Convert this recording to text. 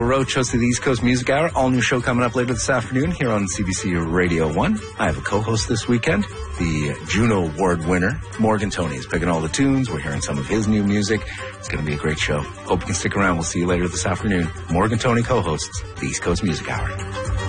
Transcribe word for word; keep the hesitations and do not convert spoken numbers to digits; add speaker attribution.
Speaker 1: Roach, host of the East Coast Music Hour. All new show coming up later this afternoon here on C B C Radio one. I have a co-host this weekend, the Juno Award winner, Morgan Tony, is picking all the tunes. We're hearing some of his new music. It's going to be a great show. Hope you can stick around. We'll see you later this afternoon. Morgan Tony co-hosts the East Coast Music Hour.